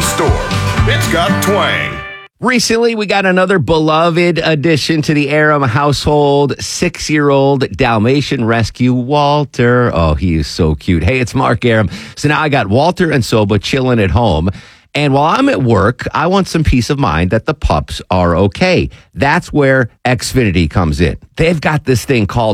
store. It's got twang. Recently, we got another beloved addition to the Aram household, 6-year-old Dalmatian rescue, Walter. Oh, he is so cute. Hey, it's Mark Aram. So now I got Walter and Soba chilling at home. And while I'm at work, I want some peace of mind that the pups are okay. That's where Xfinity comes in. They've got this thing called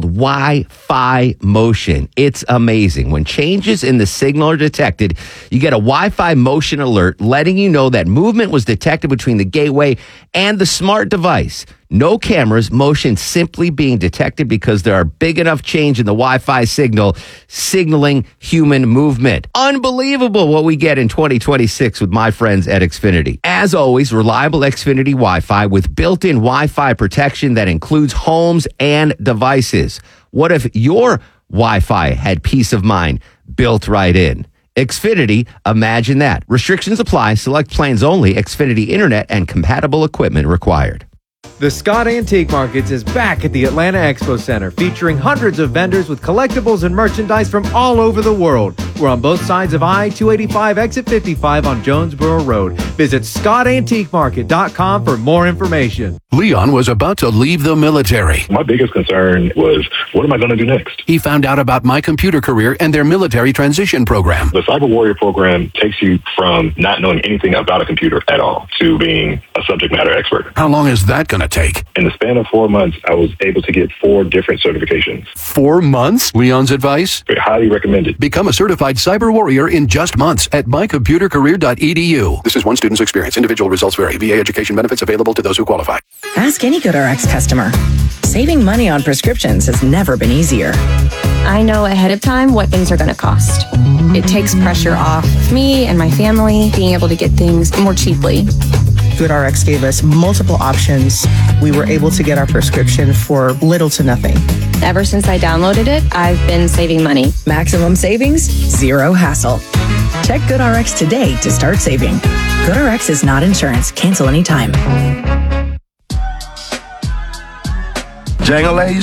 Wi-Fi motion. It's amazing. When changes in the signal are detected, you get a Wi-Fi motion alert letting you know that movement was detected between the gateway and the smart device. No cameras, motion simply being detected because there are big enough change in the Wi-Fi signal signaling human movement. Unbelievable what we get in 2026 with my friends at Xfinity. As always, reliable Xfinity Wi-Fi with built-in Wi-Fi protection that includes homes and devices. What if your Wi-Fi had peace of mind built right in? Xfinity, imagine that. Restrictions apply. Select plans only. Xfinity Internet and compatible equipment required. The Scott Antique Markets is back at the Atlanta Expo Center, featuring hundreds of vendors with collectibles and merchandise from all over the world. We're on both sides of I-285 exit 55 on Jonesboro Road. Visit ScottAntiqueMarket.com for more information. Leon was about to leave the military. My biggest concern was, what am I going to do next? He found out about My Computer Career and their military transition program. The Cyber Warrior program takes you from not knowing anything about a computer at all to being a subject matter expert. How long is that going to take? In the span of 4 months, I was able to get 4 different certifications. 4 months? Leon's advice? Highly recommended. Become a certified cyber warrior in just months at mycomputercareer.edu. This is one student's experience. Individual results vary. VA education benefits available to those who qualify. Ask any GoodRx customer. Saving money on prescriptions has never been easier. I know ahead of time what things are going to cost. It takes pressure off me and my family being able to get things more cheaply. GoodRx gave us multiple options. We were able to get our prescription for little to nothing. Ever since I downloaded it, I've been saving money. Maximum savings, zero hassle. Check GoodRx today to start saving. GoodRx is not insurance. Cancel anytime. Jangling.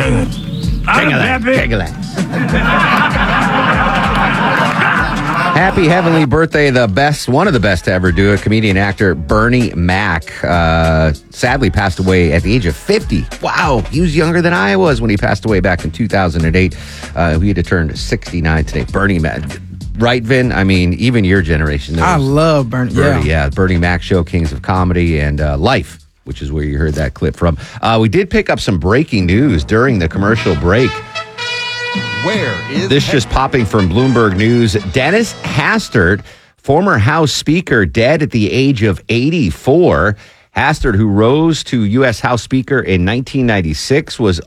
Happy heavenly birthday, one of the best to ever do it, comedian actor Bernie Mac. Sadly passed away at the age of 50. Wow, he was younger than I was when he passed away back in 2008. He had turned 69 today. Bernie Mac. Right, Vin? I mean, even your generation. I love Bernie. Yeah, Bernie Mac Show, Kings of Comedy, and Life, which is where you heard that clip from. We did pick up some breaking news during the commercial break. Where is this? Just popping from Bloomberg News. Dennis Hastert, former House Speaker, dead at the age of 84. Hastert, who rose to U.S. House Speaker in 1996, was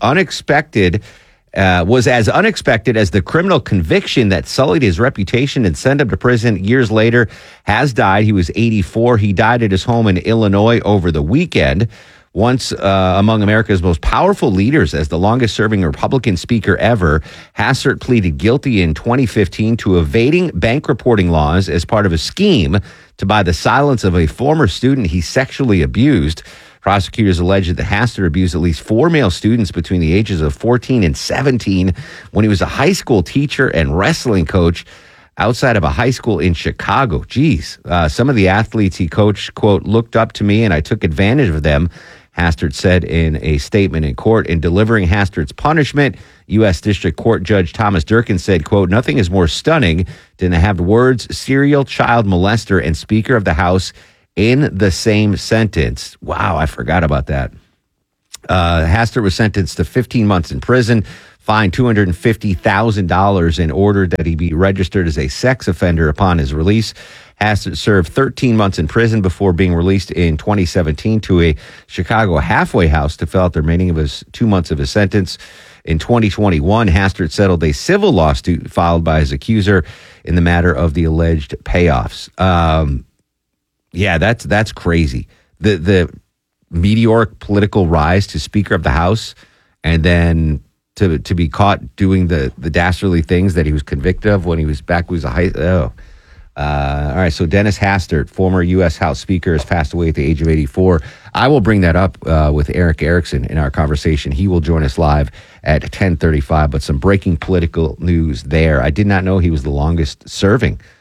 as unexpected as the criminal conviction that sullied his reputation and sent him to prison years later. Has died. He was 84. He died at his home in Illinois over the weekend. Once among America's most powerful leaders as the longest-serving Republican speaker ever, Hastert pleaded guilty in 2015 to evading bank reporting laws as part of a scheme to buy the silence of a former student he sexually abused. Prosecutors alleged that Hastert abused at least 4 male students between the ages of 14 and 17 when he was a high school teacher and wrestling coach outside of a high school in Chicago. Geez. Some of the athletes he coached, quote, looked up to me and I took advantage of them, Hastert said in a statement in court. In delivering Hastert's punishment, U.S. District Court Judge Thomas Durkin said, quote, nothing is more stunning than to have the words serial child molester and Speaker of the House in the same sentence. Wow, I forgot about that. Hastert was sentenced to 15 months in prison, fined $250,000, and ordered that he be registered as a sex offender upon his release. Hastert served 13 months in prison before being released in 2017 to a Chicago halfway house to fill out the remaining of his 2 months of his sentence. In 2021, Hastert settled a civil lawsuit filed by his accuser in the matter of the alleged payoffs. Yeah, that's crazy. The meteoric political rise to Speaker of the House, and then to be caught doing the dastardly things that he was convicted of when he was back. Was a high. All right, so Dennis Hastert, former U.S. House Speaker, has passed away at the age of 84. I will bring that up with Eric Erickson in our conversation. He will join us live at 10:35. But some breaking political news there. I did not know he was the longest serving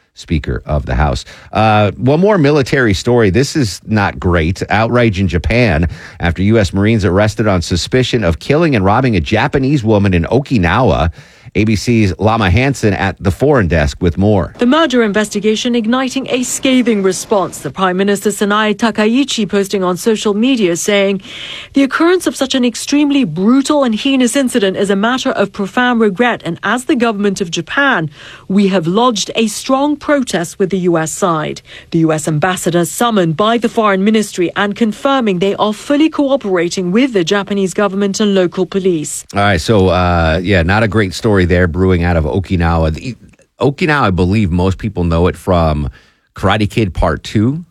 Speaker of the House. One more military story. This is not great. Outrage in Japan after U.S. Marines arrested on suspicion of killing and robbing a Japanese woman in Okinawa. ABC's Lama Hansen at the Foreign Desk with more. The murder investigation igniting a scathing response. The Prime Minister Sanae Takaichi posting on social media saying, the occurrence of such an extremely brutal and heinous incident is a matter of profound regret, and as the government of Japan, we have lodged a strong protest with the U.S. side. The U.S. ambassador summoned by the Foreign Ministry and confirming they are fully cooperating with the Japanese government and local police. All right, so not a great story there brewing out of Okinawa. Okinawa, I believe most people know it from Karate Kid Part 2,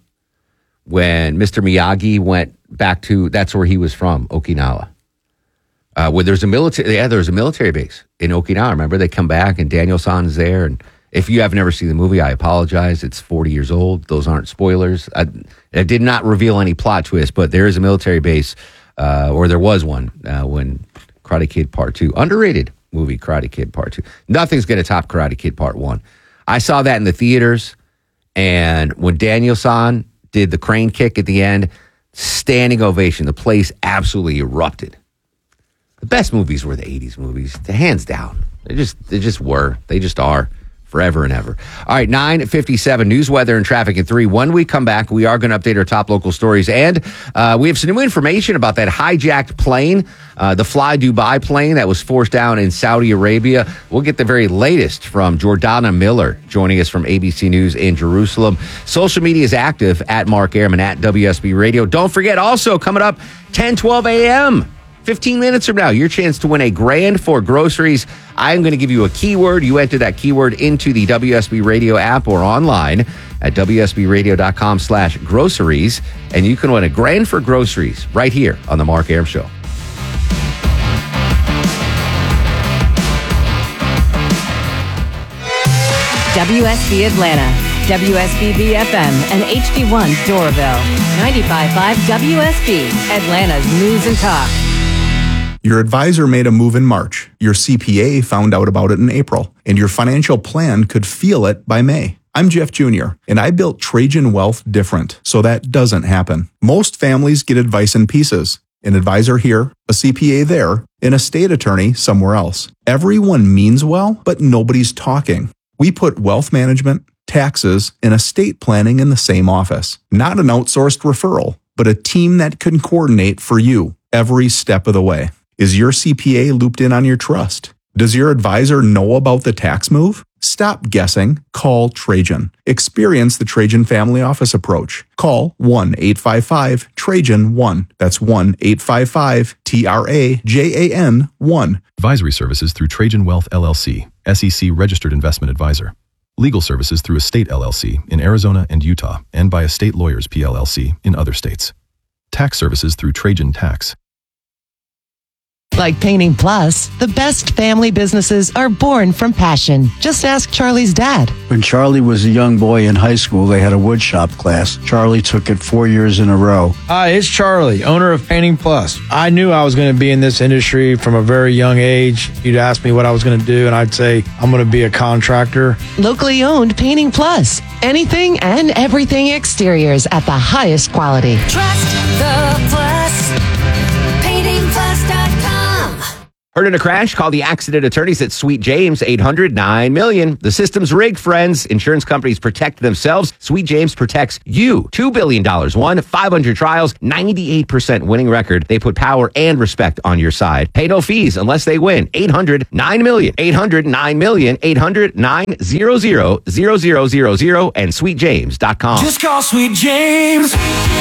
when Mr. Miyagi went back to, that's where he was from, Okinawa. Where there's a military base in Okinawa. Remember, they come back and Daniel-san is there. And if you have never seen the movie, I apologize. It's 40 years old. Those aren't spoilers. I did not reveal any plot twist, but there is a military base, or there was one when Karate Kid Part 2, underrated movie, Karate Kid Part 2. Nothing's going to top Karate Kid Part 1. I saw that in the theaters, and when Daniel-san did the crane kick at the end, standing ovation. The place absolutely erupted. The best movies were the 80s movies, hands down. They just were. They just are. Forever and ever. All right, 9:57, news, weather, and traffic at 3. When we come back, we are going to update our top local stories. And we have some new information about that hijacked plane, the Fly Dubai plane that was forced down in Saudi Arabia. We'll get the very latest from Jordana Miller, joining us from ABC News in Jerusalem. Social media is active at Mark Ehrman, at WSB Radio. Don't forget, also coming up 10:12 a.m., 15 minutes from now, your chance to win $1,000 for groceries. I'm going to give you a keyword. You enter that keyword into the WSB Radio app or online at WSBradio.com/groceries, and you can win $1,000 for groceries right here on The Mark Arum Show. WSB Atlanta, WSB BFM, and HD1 Doraville. 95.5 WSB, Atlanta's News and Talk. Your advisor made a move in March. Your CPA found out about it in April, and your financial plan could feel it by May. I'm Jeff Jr., and I built Trajan Wealth different, so that doesn't happen. Most families get advice in pieces. An advisor here, a CPA there, an estate attorney somewhere else. Everyone means well, but nobody's talking. We put wealth management, taxes, and estate planning in the same office. Not an outsourced referral, but a team that can coordinate for you every step of the way. Is your CPA looped in on your trust? Does your advisor know about the tax move? Stop guessing. Call Trajan. Experience the Trajan Family Office approach. Call 1-855-TRAJAN-1. That's 1-855-TRAJAN-1. Advisory services through Trajan Wealth LLC, SEC Registered Investment Advisor. Legal services through Estate LLC in Arizona and Utah, and by Estate Lawyers PLLC in other states. Tax services through Trajan Tax. Like Painting Plus, the best family businesses are born from passion. Just ask Charlie's dad. When Charlie was a young boy in high school, they had a woodshop class. Charlie took it 4 years in a row. Hi, it's Charlie, owner of Painting Plus. I knew I was going to be in this industry from a very young age. You'd ask me what I was going to do, and I'd say, I'm going to be a contractor. Locally owned Painting Plus. Anything and everything exteriors at the highest quality. Trust the Plus. PaintingPlus.com. Heard in a crash? Call the accident attorneys at Sweet James, 800-9-million. The system's rigged, friends. Insurance companies protect themselves. Sweet James protects you. $2 billion won, 500 trials, 98% winning record. They put power and respect on your side. Pay no fees unless they win. 800-9-million. 800-9-million. 800-900-0000 and sweetjames.com. Just call Sweet James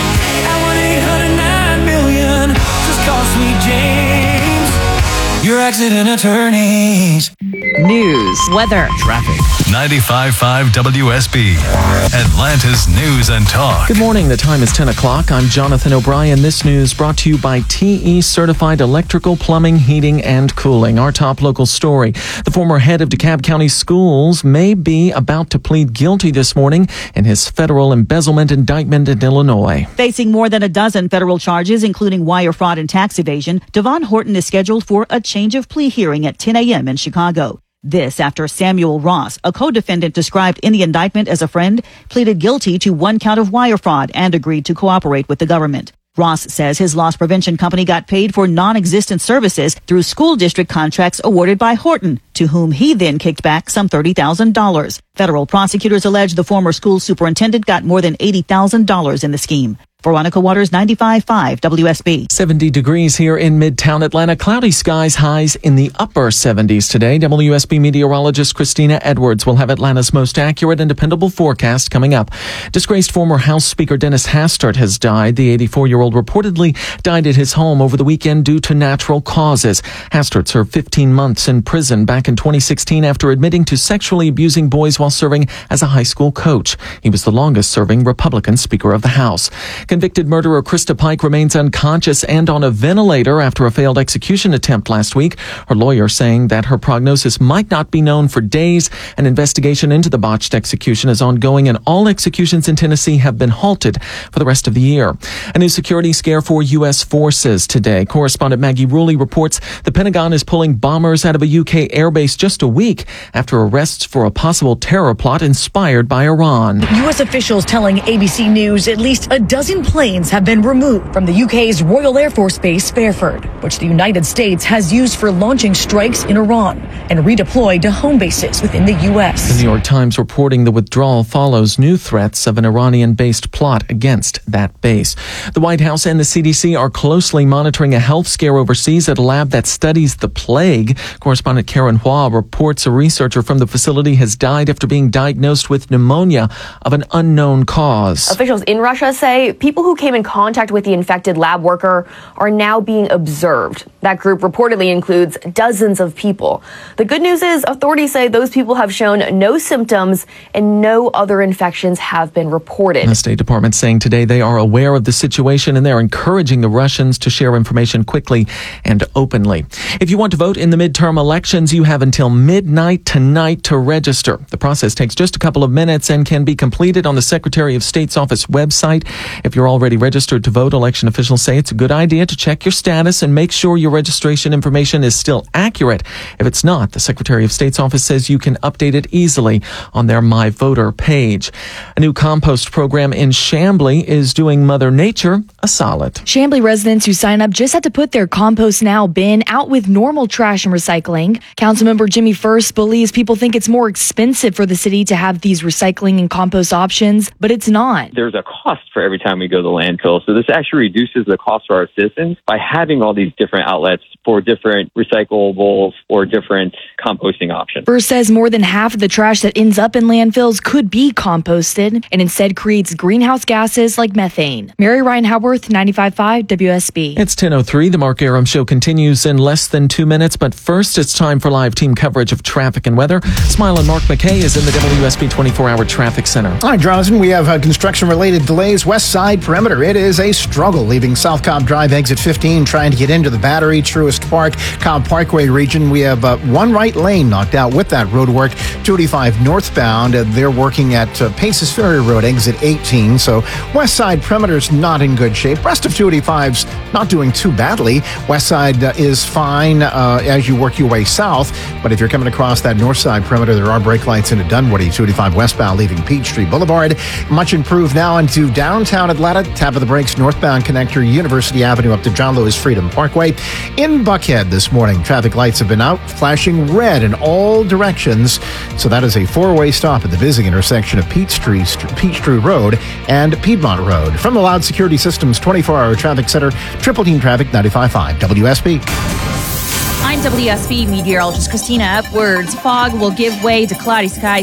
at 1-800-9-million. Just call Sweet James. Your accident attorneys. News, weather, traffic. 95.5 WSB, Atlanta's News and Talk. Good morning. The time is 10 o'clock. I'm Jonathan O'Brien. This news brought to you by TE Certified Electrical, Plumbing, Heating, and Cooling. Our top local story. The former head of DeKalb County Schools may be about to plead guilty this morning in his federal embezzlement indictment in Illinois. Facing more than a dozen federal charges, including wire fraud and tax evasion, Devon Horton is scheduled for a change of plea hearing at 10 a.m. in Chicago. This after Samuel Ross, a co-defendant described in the indictment as a friend, pleaded guilty to 1 count of wire fraud and agreed to cooperate with the government. Ross says his loss prevention company got paid for non-existent services through school district contracts awarded by Horton, to whom he then kicked back some $30,000. Federal prosecutors allege the former school superintendent got more than $80,000 in the scheme. Veronica Waters, 95.5 WSB. 70 degrees here in Midtown Atlanta. Cloudy skies, highs in the upper 70s today. WSB meteorologist Christina Edwards will have Atlanta's most accurate and dependable forecast coming up. Disgraced former House Speaker Dennis Hastert has died. The 84-year-old reportedly died at his home over the weekend due to natural causes. Hastert served 15 months in prison back in 2016 after admitting to sexually abusing boys while serving as a high school coach. He was the longest-serving Republican Speaker of the House. Convicted murderer Krista Pike remains unconscious and on a ventilator after a failed execution attempt last week. Her lawyer saying that her prognosis might not be known for days. An investigation into the botched execution is ongoing, and all executions in Tennessee have been halted for the rest of the year. A new security scare for U.S. forces today. Correspondent Maggie Ruley reports the Pentagon is pulling bombers out of a UK airbase just a week after arrests for a possible terror plot inspired by Iran. U.S. officials telling ABC News at least a dozen planes have been removed from the UK's Royal Air Force Base Fairford, which the United States has used for launching strikes in Iran and redeployed to home bases within the U.S. The New York Times reporting the withdrawal follows new threats of an Iranian-based plot against that base. The White House and the CDC are closely monitoring a health scare overseas at a lab that studies the plague. Correspondent Karen Hua reports a researcher from the facility has died after being diagnosed with pneumonia of an unknown cause. Officials in Russia say people who came in contact with the infected lab worker are now being observed. That group reportedly includes dozens of people. The good news is authorities say those people have shown no symptoms and no other infections have been reported. The State Department saying today they are aware of the situation and they're encouraging the Russians to share information quickly and openly. If you want to vote in the midterm elections, you have until midnight tonight to register. The process takes just a couple of minutes and can be completed on the Secretary of State's office website. If you're already registered to vote, election officials say it's a good idea to check your status and make sure your registration information is still accurate. If it's not, the Secretary of State's office says you can update it easily on their My Voter page. A new compost program in Chamblee is doing Mother Nature a solid. Chamblee residents who sign up just have to put their Compost Now bin out with normal trash and recycling. Councilmember Jimmy First believes people think it's more expensive for the city to have these recycling and compost options, but it's not. There's a cost for every time we go to the landfill. So this actually reduces the cost for our citizens by having all these different outlets for different recyclables or different composting options. First says more than half of the trash that ends up in landfills could be composted and instead creates greenhouse gases like methane. Mary Ryan Howarth, 95.5 WSB. It's 10:03. The Mark Aram Show continues in less than 2 minutes, but first it's time for live team coverage of traffic and weather. Smile and Mark McKay is in the WSB 24-hour traffic center. All right, Jonathan, we have construction-related delays. West Side Perimeter, it is a struggle leaving South Cobb Drive exit 15, trying to get into the Battery, Truist Park, Cobb Parkway region. We have one right lane knocked out with that road work. 285 northbound, they're working at Paces Ferry Road, exit 18. So West Side Perimeter's not in good shape. Rest of 285's not doing too badly. West Side is fine as you work your way south. But if you're coming across that north side perimeter, there are brake lights into Dunwoody. 285 westbound leaving Peachtree Boulevard. Much improved now into downtown Atlanta. Tap of the brakes northbound connector University Avenue up to John Lewis Freedom Parkway. In Buckhead this morning, traffic lights have been out, flashing red in all directions. So that is a four-way stop at the busy intersection of Peachtree Road and Piedmont Road. From the Loud Security Systems 24-hour traffic center, Triple Team Traffic 95.5 WSB. I'm WSB meteorologist Christina Edwards. Fog will give way to cloudy skies